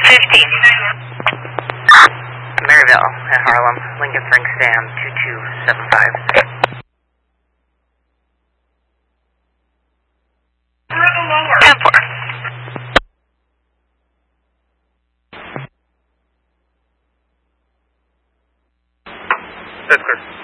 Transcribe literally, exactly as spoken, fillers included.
fifty. Maryville at Harlem, Lincoln Frank Stam, two two seven five. ten four. That's clear.